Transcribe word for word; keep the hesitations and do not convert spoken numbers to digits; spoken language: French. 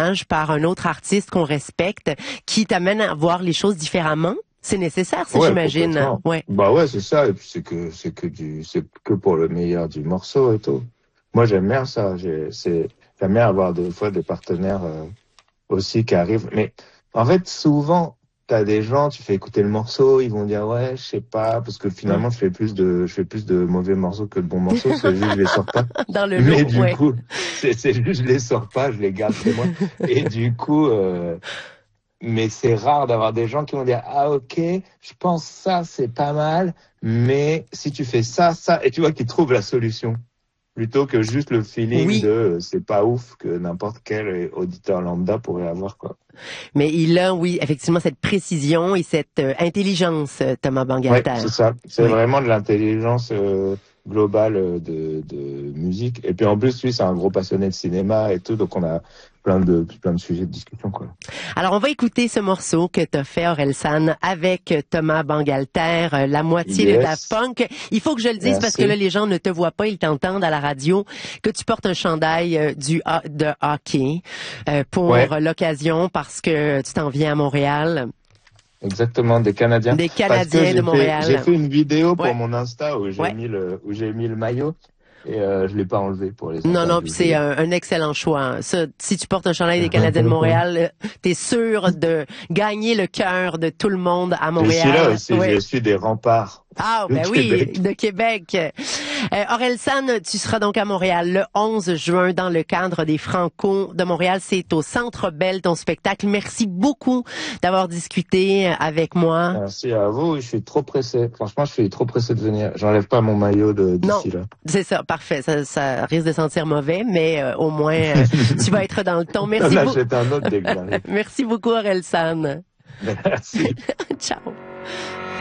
témoignage par un autre artiste qu'on respecte, qui t'amène à voir les choses différemment. C'est nécessaire, ça, ouais, j'imagine. Ouais. Bah ouais, c'est ça. Et puis c'est que c'est que du c'est que pour le meilleur du morceau et tout. Moi, j'aime bien ça. J'ai c'est j'aime bien avoir des fois des partenaires euh, aussi qui arrivent. Mais en fait, souvent, t'as des gens, tu fais écouter le morceau, ils vont dire ouais, je sais pas, parce que finalement, je fais plus de je fais plus de mauvais morceaux que de bons morceaux. C'est juste je les sors pas. Dans le Mais lot, du ouais. coup, c'est c'est juste je les sors pas, je les garde chez moi. Et du coup. Euh, Mais c'est rare d'avoir des gens qui vont dire ah ok, je pense ça c'est pas mal, mais si tu fais ça ça et tu vois qu'ils trouvent la solution plutôt que juste le feeling Oui. de euh, c'est pas ouf que n'importe quel auditeur lambda pourrait avoir quoi. Mais il a oui effectivement cette précision et cette euh, intelligence, Thomas Bangalter. Ouais, c'est ça, c'est oui. vraiment de l'intelligence euh, globale de de musique et puis en plus lui c'est un gros passionné de cinéma et tout donc on a plein de plein de sujets de discussion quoi. Alors on va écouter ce morceau que t'as fait Orelsan avec Thomas Bangalter, la moitié Yes. de Daft Punk. Il faut que je le dise Merci. parce que là les gens ne te voient pas, ils t'entendent à la radio, que tu portes un chandail euh, du de hockey euh, pour ouais. l'occasion parce que tu t'en viens à Montréal. Exactement, des Canadiens. Des Canadiens de Montréal. J'ai fait une vidéo pour ouais. mon Insta où j'ai ouais. mis le où j'ai mis le maillot et euh, je l'ai pas enlevé pour les Non, non, puis c'est un, un excellent choix. Ça, si tu portes un chandail des Canadiens de Montréal, t'es sûr de gagner le cœur de tout le monde à Montréal. Je suis là aussi, ouais. je suis des remparts. Ah, ben oui, Québec. de Québec. Euh, Orelsan, tu seras donc à Montréal le onze juin dans le cadre des Franco de Montréal. C'est au Centre Bell, ton spectacle. Merci beaucoup d'avoir discuté avec moi. Merci à vous. Je suis trop pressé. Franchement, je suis trop pressé de venir. J'enlève pas mon maillot de, d'ici là. C'est ça, parfait. Ça, ça risque de sentir mauvais, mais euh, au moins, euh, tu vas être dans le ton. Merci beaucoup. J'achète un autre dès que j'arrive. Merci beaucoup, Orelsan. Merci. Ciao.